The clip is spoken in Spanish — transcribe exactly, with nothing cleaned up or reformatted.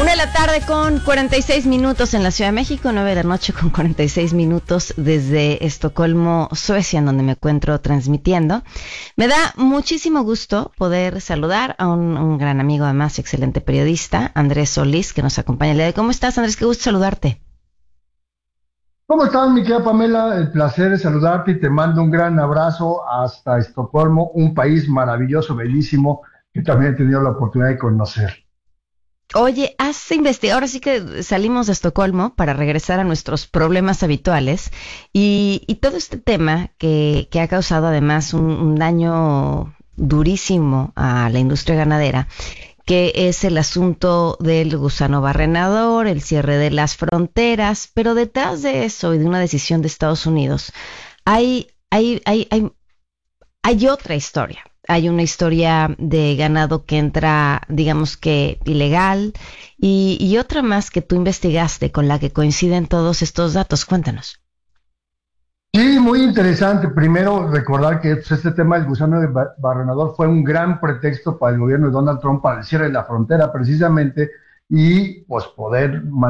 Una de la tarde con cuarenta y seis minutos en la Ciudad de México, nueve de la noche con cuarenta y seis minutos desde Estocolmo, Suecia, en donde me encuentro transmitiendo. Me da muchísimo gusto poder saludar a un, un gran amigo, además excelente periodista, Andrés Solís, que nos acompaña el día de hoy. ¿Cómo estás, Andrés? Qué gusto saludarte. ¿Cómo estás, mi querida Pamela? El placer de saludarte y te mando un gran abrazo hasta Estocolmo, un país maravilloso, bellísimo, que también he tenido la oportunidad de conocer. Oye, has investigado, ahora sí que salimos de Estocolmo para regresar a nuestros problemas habituales y, y todo este tema que, que ha causado además un, un daño durísimo a la industria ganadera, que es el asunto del gusano barrenador, el cierre de las fronteras, pero detrás de eso y de una decisión de Estados Unidos hay, hay, hay, hay hay otra historia. Hay una historia de ganado que entra, digamos que ilegal, y, y otra más que tú investigaste con la que coinciden todos estos datos. Cuéntanos. Sí, muy interesante. Primero, recordar que pues, este tema del gusano de ba- barrenador fue un gran pretexto para el gobierno de Donald Trump para el cierre de la frontera, precisamente, y pues poder